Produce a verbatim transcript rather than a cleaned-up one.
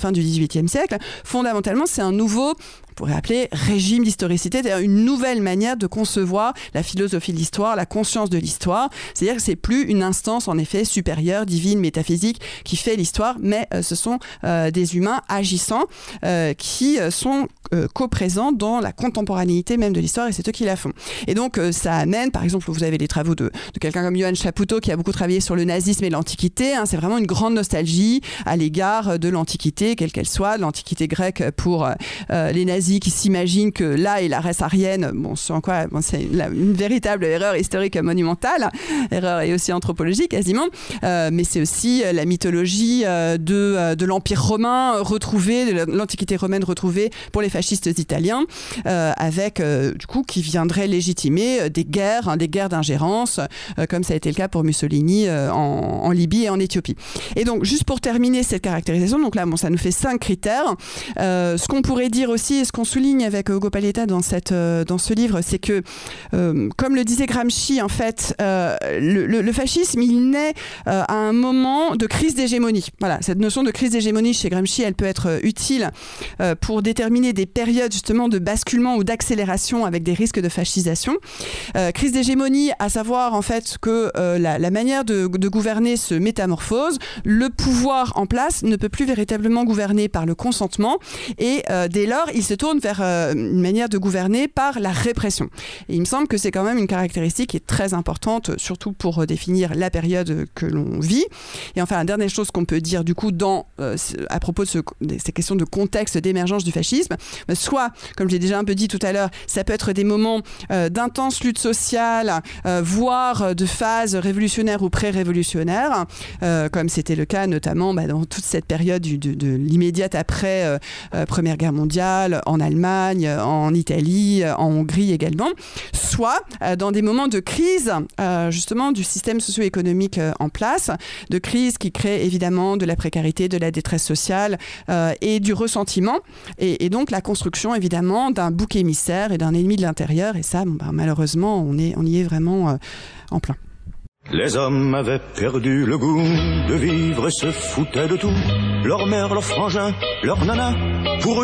fin du dix-huitième siècle. Fondamentalement, c'est un nouveau, on pourrait appeler régime d'historicité, c'est-à-dire une nouvelle manière de concevoir la philosophie de l'histoire, la conscience de l'histoire. C'est-à-dire que c'est plus une instance, en effet, supérieure, divine, métaphysique, qui fait l'histoire, mais euh, ce sont euh, des humains agissants euh, qui euh, sont euh, co-présents dans la contemporanéité même de l'histoire, et c'est eux qui la font. Et donc, euh, ça amène, par exemple, vous avez les travaux de, de quelqu'un comme Johann Chapoutot, qui a beaucoup travaillé sur le nazisme et l'Antiquité. Hein, c'est vraiment une grande nostalgie à l'égard de l'Antiquité, quelle qu'elle soit, de l'Antiquité grecque pour euh, les nazis qui s'imaginent que là est la race aryenne. Bon, c'est en quoi, bon, c'est une, une véritable erreur historique monumentale, erreur et aussi anthropologique quasiment, euh, mais c'est aussi la mythologie euh, de, euh, de l'Empire romain retrouvé, de l'Antiquité romaine retrouvée pour les fascistes italiens, euh, avec euh, du coup qui viendrait légitimer euh, des guerres, hein, des guerres d'ingérence, euh, comme ça a été le cas pour Mussolini euh, en, en Libye et en Éthiopie. Et donc, juste pour terminer cette caractérisation, donc là, bon, ça nous fait cinq critères. Euh, ce qu'on pourrait dire aussi, et ce qu'on souligne avec Ugo Paletta dans, cette, euh, dans ce livre, c'est que, euh, comme le disait Gramsci, en fait, euh, le, le, le fascisme, il naît euh, à un moment de crise d'hégémonie. Voilà, cette notion de crise d'hégémonie chez Gramsci, elle peut être utile euh, pour déterminer des périodes justement de basculement ou d'accélération avec des risques de fascisation. Euh, crise d'hégémonie, à savoir en fait que euh, la, la manière de, de gouverner se métamorphose, le pouvoir en place ne peut plus véritablement gouverner par le consentement et euh, dès lors il se tourne vers euh, une manière de gouverner par la répression. Et il me semble que c'est quand même une caractéristique qui est très importante, surtout pour euh, définir la période que l'on vit. Et enfin, la dernière chose qu'on peut dire du coup dans, euh, à propos de, ce, de ces questions de contexte d'émergence du fascisme, bah, soit, comme j'ai déjà un peu dit tout à l'heure, ça peut être des moments euh, d'intense lutte sociale, euh, voire de phase révolutionnaire ou pré-révolutionnaire, euh, comme c'était le cas notamment bah, dans toute cette période du, de, de l'immédiate après euh, euh, Première Guerre mondiale, en Allemagne, en Italie, en Hongrie également, soit euh, dans des moments de crise euh, justement du système socio-économique euh, en place, de crise qui crée évidemment de la précarité, de la détresse sociale euh, et du ressentiment, et, et donc la construction évidemment d'un bouc émissaire et d'un ennemi de l'intérieur, et ça bon, bah, malheureusement on, est, on y est vraiment euh, en plein. Les hommes avaient perdu le goût de vivre et se foutaient de tout. Leur mère, leur frangin, leur nana, pour eux